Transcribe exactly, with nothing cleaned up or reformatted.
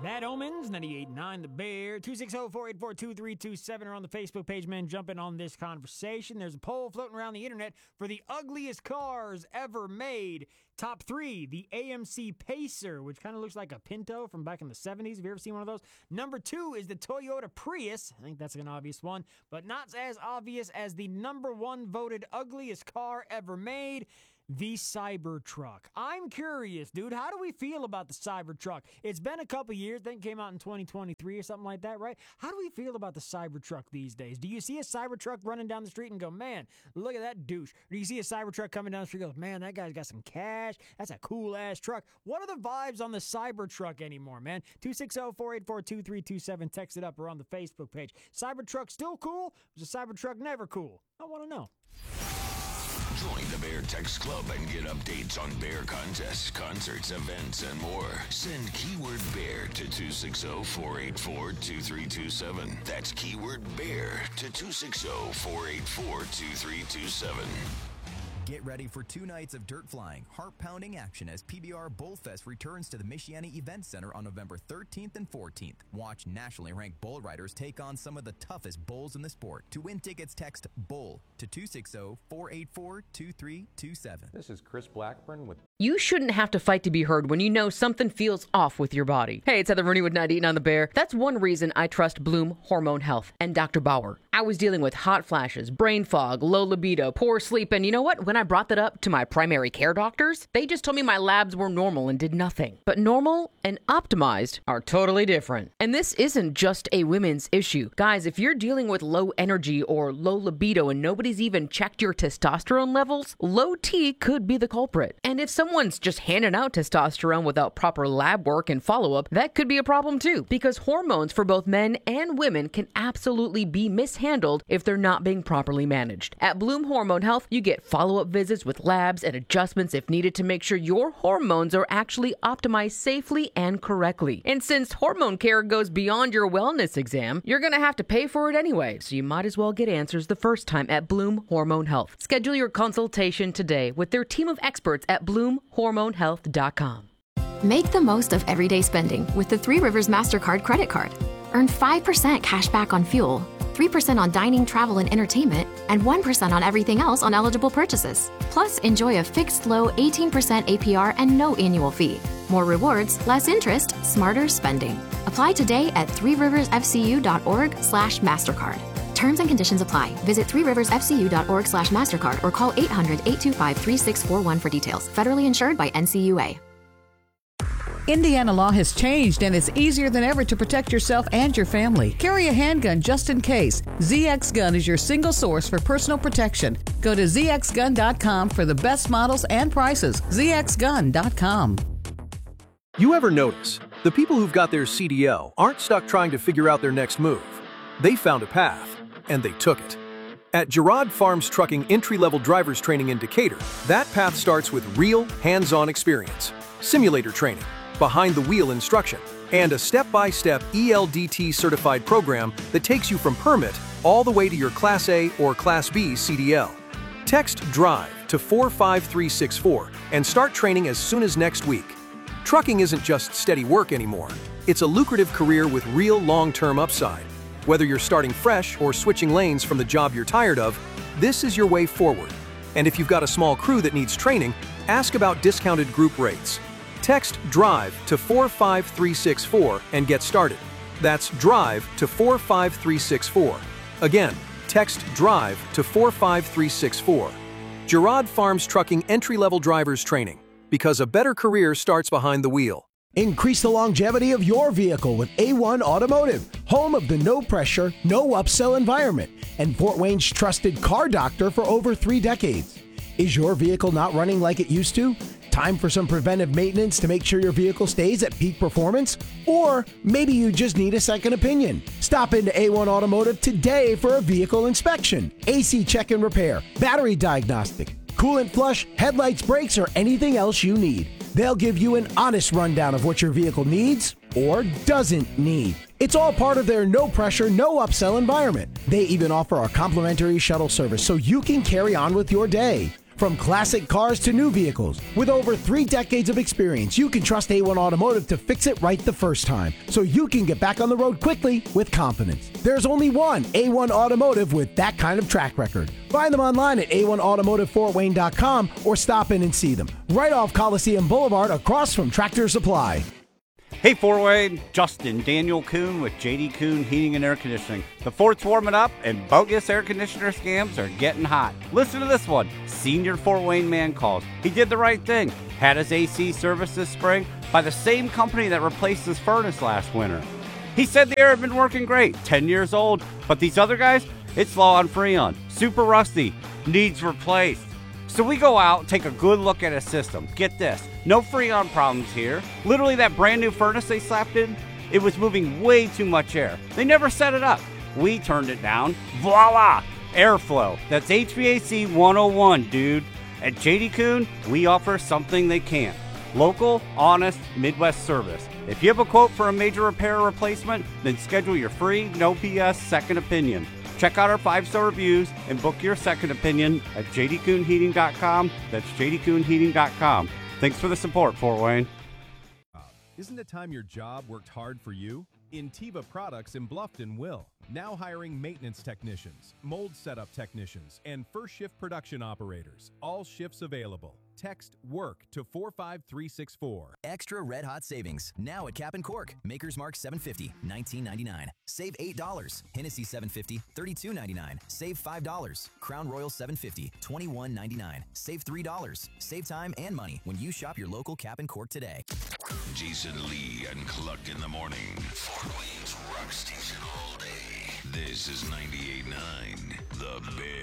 Bad Omens, ninety-eight point nine The Bear, two six zero, four eight four, two three two seven, or on the Facebook page, man, jump in on this conversation. There's a poll floating around the internet for the ugliest cars ever made. Top three, the A M C Pacer, which kind of looks like a Pinto from back in the seventies. Have you ever seen one of those? Number two is the Toyota Prius. I think that's an obvious one, but not as obvious as the number one voted ugliest car ever made, the Cybertruck. I'm curious, dude. How do we feel about the Cybertruck? It's been a couple years. I think it came out in twenty twenty-three or something like that, right? How do we feel about the Cybertruck these days? Do you see a Cybertruck running down the street and go, man, look at that douche? Or do you see a Cybertruck coming down the street and go, man, that guy's got some cash. That's a cool-ass truck. What are the vibes on the Cybertruck anymore, man? two six zero, four eight four, two three two seven. Text it up or on the Facebook page. Cybertruck still cool? Was the Cybertruck never cool? I want to know. Join the Bear Text Club and get updates on Bear contests, concerts, events, and more. Send keyword BEAR to two six zero, four eight four, two three two seven. That's keyword BEAR to two six zero, four eight four, two three two seven. Get ready for two nights of dirt flying, heart-pounding action as P B R Bullfest returns to the Michiana Event Center on November thirteenth and fourteenth. Watch nationally ranked bull riders take on some of the toughest bulls in the sport. To win tickets, text BULL to two six zero, four eight four, two three two seven. This is Chris Blackburn with... You shouldn't have to fight to be heard when you know something feels off with your body. Hey, it's Heather Rooney with ninety-eight point nine The Bear. That's one reason I trust Bloom Hormone Health and Doctor Bauer. I was dealing with hot flashes, brain fog, low libido, poor sleep, and you know what? When I brought that up to my primary care doctors, they just told me my labs were normal and did nothing. But normal and optimized are totally different. And this isn't just a women's issue. Guys, if you're dealing with low energy or low libido and nobody's even checked your testosterone levels, low T could be the culprit. And if someone's just handing out testosterone without proper lab work and follow-up, that could be a problem too. Because hormones for both men and women can absolutely be mishandled if they're not being properly managed. At Bloom Hormone Health, you get follow-up visits with labs and adjustments if needed to make sure your hormones are actually optimized safely and correctly. And since hormone care goes beyond your wellness exam, you're going to have to pay for it anyway, so you might as well get answers the first time at Bloom Hormone Health. Schedule your consultation today with their team of experts at bloom hormone health dot com. Make the most of everyday spending with the Three Rivers MasterCard credit card. Earn five percent cash back on fuel, three percent on dining, travel, and entertainment, and one percent on everything else on eligible purchases. Plus, enjoy a fixed low eighteen percent A P R and no annual fee. More rewards, less interest, smarter spending. Apply today at three rivers f c u dot org slash MasterCard. Terms and conditions apply. Visit three rivers f c u dot org slash MasterCard or call eight hundred, eight two five, three six four one for details. Federally insured by N C U A. Indiana law has changed, and it's easier than ever to protect yourself and your family. Carry a handgun just in case. Z X Gun is your single source for personal protection. Go to z x gun dot com for the best models and prices. z x gun dot com. You ever notice the people who've got their C D L aren't stuck trying to figure out their next move? They found a path, and they took it. At Girard Farms Trucking Entry-Level Drivers Training in Decatur, that path starts with real, hands-on experience, simulator training, behind-the-wheel instruction, and a step-by-step E L D T-certified program that takes you from permit all the way to your Class A or Class B C D L. Text DRIVE to four five three six four and start training as soon as next week. Trucking isn't just steady work anymore. It's a lucrative career with real long-term upside. Whether you're starting fresh or switching lanes from the job you're tired of, this is your way forward. And if you've got a small crew that needs training, ask about discounted group rates. Text DRIVE to four five three six four and get started. That's DRIVE to four five three six four. Again, text DRIVE to four five three six four. Girard Farms Trucking Entry-Level Drivers Training, because a better career starts behind the wheel. Increase the longevity of your vehicle with A one Automotive, home of the no-pressure, no-upsell environment, and Fort Wayne's trusted car doctor for over three decades. Is your vehicle not running like it used to? Time for some preventive maintenance to make sure your vehicle stays at peak performance? Or maybe you just need a second opinion. Stop into A one Automotive today for a vehicle inspection, A C check and repair, battery diagnostic, coolant flush, headlights, brakes, or anything else you need. They'll give you an honest rundown of what your vehicle needs or doesn't need. It's all part of their no-pressure, no-upsell environment. They even offer a complimentary shuttle service so you can carry on with your day. From classic cars to new vehicles, with over three decades of experience, you can trust A one Automotive to fix it right the first time, so you can get back on the road quickly with confidence. There's only one A one Automotive with that kind of track record. Find them online at A one automotive fort wayne dot com or stop in and see them right off Coliseum Boulevard across from Tractor Supply. Hey, Fort Wayne, Justin Daniel Kuhn with J D Kuhn Heating and Air Conditioning. The fort's warming up and bogus air conditioner scams are getting hot. Listen to this one. Senior Fort Wayne man calls. He did the right thing. Had his A C serviced this spring by the same company that replaced his furnace last winter. He said the air had been working great, ten years old, but these other guys, it's low on Freon. Super rusty. Needs replaced. So we go out, take a good look at his system. Get this, no Freon problems here. Literally that brand new furnace they slapped in, it was moving way too much air. They never set it up. We turned it down. Voila! Airflow. That's H V A C one oh one, dude. At J D Kuhn, we offer something they can't. Local, honest, Midwest service. If you have a quote for a major repair or replacement, then schedule your free, no B S second opinion. Check out our five-star reviews and book your second opinion at j d kuhn heating dot com. That's j d kuhn heating dot com. Thanks for the support, Fort Wayne. Isn't it time your job worked hard for you? Intiva Products in Bluffton will. Now hiring maintenance technicians, mold setup technicians, and first shift production operators. All shifts available. Text WORK to four five three six four. Extra red hot savings. Now at Cap and Cork. Maker's Mark seven fifty, nineteen ninety-nine. Save eight dollars. Hennessy seven fifty, thirty-two ninety-nine. Save five dollars. Crown Royal seven fifty, twenty-one ninety-nine. Save three dollars. Save time and money when you shop your local Cap and Cork today. Jason Lee and Cluck in the morning. Fort Wayne's rock station all day. This is ninety-eight point nine The Bear.